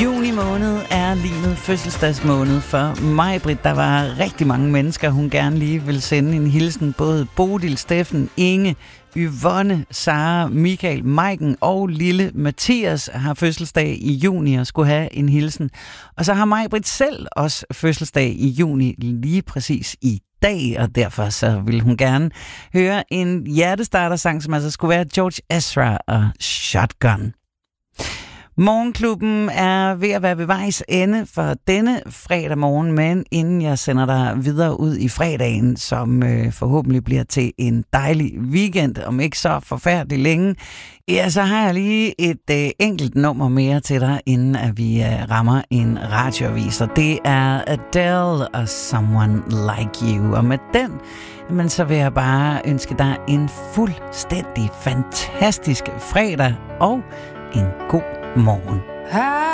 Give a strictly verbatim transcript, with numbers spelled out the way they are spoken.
Juni måned er limet fødselsdagsmåned for mig, Britt. Der var rigtig mange mennesker, hun gerne lige vil sende en hilsen. Både Bodil, Steffen, Inge, Yvonne, Sara, Michael, Maiken og lille Mathias har fødselsdag i juni og skulle have en hilsen. Og så har Maj-Britt selv også fødselsdag i juni, lige præcis i dag, og derfor så vil hun gerne høre en hjertestartersang, som altså skulle være George Ezra og Shotgun. Morgenklubben er ved at være ved vejs ende for denne fredag morgen, men inden jeg sender dig videre ud i fredagen, som øh, forhåbentlig bliver til en dejlig weekend, om ikke så forfærdelig længe, ja, så har jeg lige et øh, enkelt nummer mere til dig, inden at vi øh, rammer en radioavis. Og det er Adele og Someone Like You. Og med den, men så vil jeg bare ønske dig en fuldstændig fantastisk fredag og en god morgen.